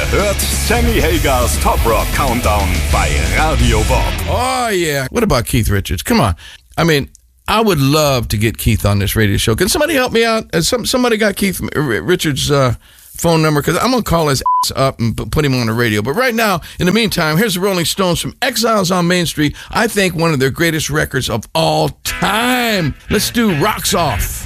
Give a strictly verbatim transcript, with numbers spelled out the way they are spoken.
Ihr hört Sammy Hagars Top Rock Countdown bei Radio Bob. Oh, yeah. What about Keith Richards? Come on. I mean, I would love to get Keith on this radio show. Can somebody help me out? Has some, somebody got Keith Richards' uh, phone number? Because I'm going to call his ass up and put him on the radio. But right now, in the meantime, here's the Rolling Stones from Exiles on Main Street. I think one of their greatest records of all time. Let's do Rocks Off.